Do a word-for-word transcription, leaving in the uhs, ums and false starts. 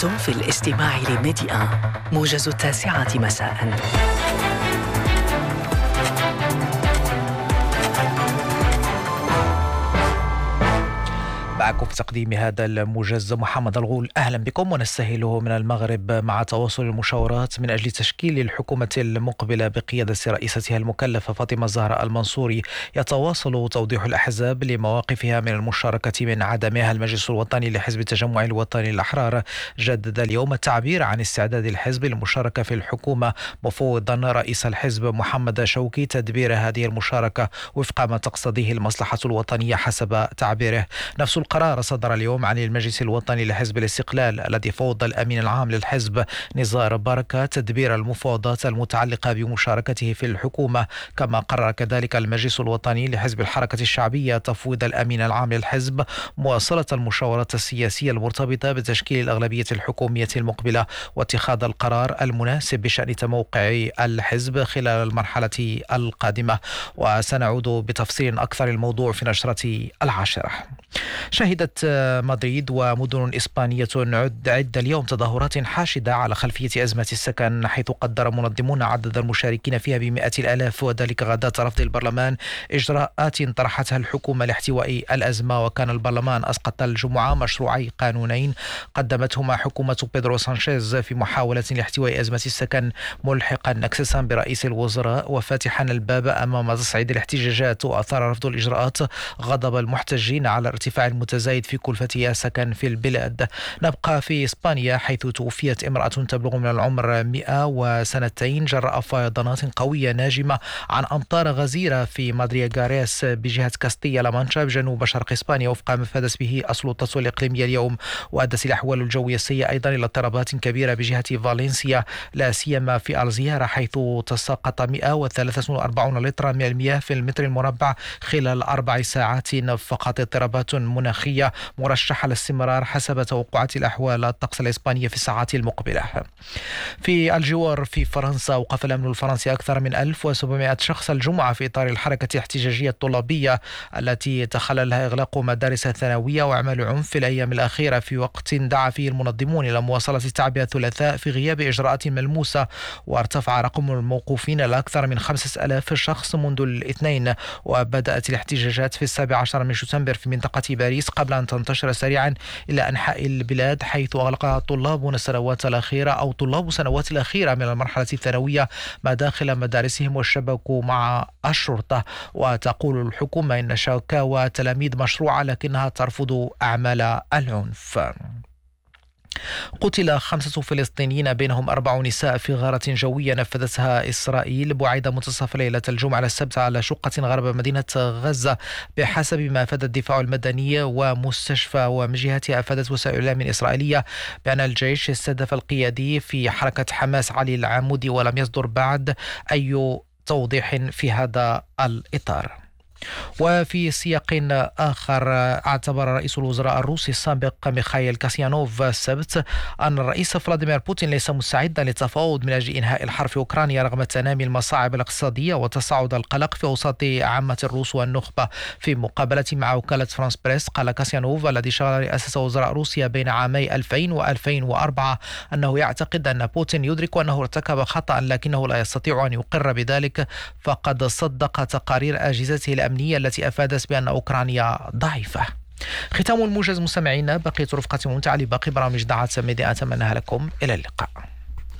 أنتم في الاستماع لميديا موجز التاسعة مساء. معكم في تقديم هذا الموجز محمد الغول. أهلا بكم، ونستهله من المغرب مع تواصل المشاورات من أجل تشكيل الحكومة المقبلة بقيادة رئيستها المكلفة فاطمة الزهراء المنصوري. يتواصل توضيح الأحزاب لمواقفها من المشاركة من عدمها. المجلس الوطني لحزب التجمع الوطني الأحرار جدد اليوم التعبير عن استعداد الحزب للمشاركة في الحكومة، مفوضا رئيس الحزب محمد شوقي تدبير هذه المشاركة وفق ما تقتضيه المصلحة الوطنية حسب تعبيره. نفس القرار صدر اليوم عن المجلس الوطني لحزب الاستقلال الذي فوض الأمين العام للحزب نزار بركة تدبير المفاوضات المتعلقة بمشاركته في الحكومة. كما قرر كذلك المجلس الوطني لحزب الحركة الشعبية تفويض الأمين العام للحزب مواصلة المشاورات السياسية المرتبطة بتشكيل الأغلبية الحكومية المقبلة واتخاذ القرار المناسب بشأن تموقع الحزب خلال المرحلة القادمة. وسنعود بتفصيل أكثر الموضوع في نشرة العاشرة. شهدت مدريد ومدن إسبانية عد عد اليوم تظاهرات حاشدة على خلفية أزمة السكن، حيث قدر منظمون عدد المشاركين فيها بمئات الآلاف، وذلك غداة رفض البرلمان إجراءات طرحتها الحكومة لاحتواء الأزمة. وكان البرلمان أسقط الجمعة مشروعي قانونين قدمتهما حكومة بيدرو سانشيز في محاولة لاحتواء أزمة السكن، ملحقا نكسسا برئيس الوزراء وفاتحا الباب أمام تصعيد الاحتجاجات. وأثار رفض الإجراءات غضب المحتجين على ارتفاع المتزايد في كلفة سكن في البلاد. نبقى في إسبانيا، حيث توفيت امرأة تبلغ من العمر مئة وسنتين جراء فيضانات قوية ناجمة عن أمطار غزيرة في مادريغاريس بجهة كاستيا لامانشا بجنوب شرق إسبانيا، وفق ما افادت به السلطات الإقليمية اليوم. وأدت الأحوال الجوية السيئة أيضا إلى اضطرابات كبيرة بجهة فالنسيا، لا سيما في الزيارة، حيث تساقط مئة وثلاثة وأربعين لترا من المياه في المتر المربع خلال أربع ساعات فقط. اضطرابات مناخية مرشحة للاستمرار حسب توقعات الأحوال الطقس الإسبانية في الساعات المقبلة. في الجوار في فرنسا، وقف الأمن الفرنسي أكثر من ألف وسبعمائة شخص الجمعة في إطار الحركة الاحتجاجية الطلابية التي تخللها إغلاق مدارس ثانوية وأعمال عنف في الأيام الأخيرة، في وقت دعا فيه المنظمون إلى مواصلة التعبئة الثلاثاء في غياب إجراءات ملموسة. وارتفع رقم الموقوفين لأكثر من خمسة آلاف شخص منذ الاثنين. وبدأت الاحتجاجات في السابع عشر من شتنبر في منطقة باريس قبل أن تنتشر سريعا إلى أنحاء البلاد، حيث أغلق طلاب السنوات الأخيرة أو طلاب السنوات الأخيرة من المرحلة الثانوية مداخل مدارسهم وشبكوا مع الشرطة. وتقول الحكومة إن شكاوى تلاميذ مشروعة لكنها ترفض أعمال العنف. قتل خمسة فلسطينيين بينهم أربع نساء في غارة جوية نفذتها إسرائيل بعد منتصف ليلة الجمعة السبت على شقة غرب مدينة غزة، بحسب ما أفاد الدفاع المدني ومستشفى. ومن جهتها أفادت وسائل الإعلام الإسرائيلية بأن الجيش استهدف القيادي في حركة حماس علي العمودي، ولم يصدر بعد أي توضيح في هذا الإطار. وفي سياق آخر، اعتبر رئيس الوزراء الروسي السابق ميخائيل كاسيانوف السبت أن الرئيس فلاديمير بوتين ليس مستعدا للتفاوض من أجل إنهاء الحرب في أوكرانيا رغم تنامي المصاعب الاقتصادية وتصاعد القلق في أوساط عامة الروس والنخبة. في مقابلة مع وكالة فرانس بريس، قال كاسيانوف الذي شغل رئاسة وزراء روسيا بين عامي ألفين وألفين وأربعة أنه يعتقد أن بوتين يدرك أنه ارتكب خطأ لكنه لا يستطيع أن يقر بذلك، فقد صدق تقارير أجهزته الأمنية التي أفادت بأن أوكرانيا ضعيفة. ختام الموجز مستمعينا، بقية رفقة ممتعة لباقي برامج دعات ميديا. أتمنى لكم إلى اللقاء.